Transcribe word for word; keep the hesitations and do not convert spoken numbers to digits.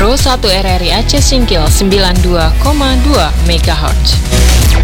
Pro satu R R I Aceh Singkil sembilan puluh dua koma dua megahertz.